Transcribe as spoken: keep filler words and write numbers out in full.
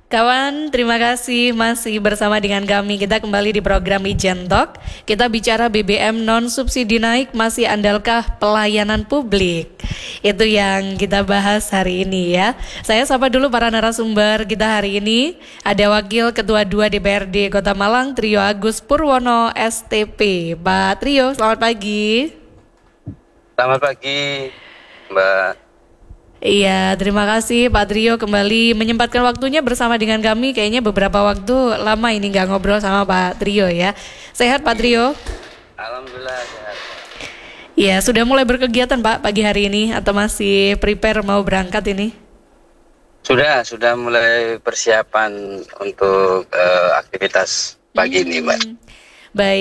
Kawan, terima kasih masih bersama dengan kami. Kita kembali di program Ijen Talk. Kita bicara B B M non subsidi naik, masih andalkah pelayanan publik? Itu yang kita bahas hari ini ya. Saya sapa dulu para narasumber kita hari ini. Ada Wakil Ketua dua D P R D Kota Malang, Trio Agus Purwono S T P. Pak Trio, selamat pagi. Selamat pagi, Mbak. Iya, terima kasih Pak Trio kembali menyempatkan waktunya bersama dengan kami. Kayaknya beberapa waktu lama ini nggak ngobrol sama Pak Trio ya. Sehat Pak Trio? Alhamdulillah sehat. Iya, sudah mulai berkegiatan Pak pagi hari ini atau masih prepare mau berangkat ini? Sudah, sudah mulai persiapan untuk uh, aktivitas pagi hmm, ini, Mbak. Baik.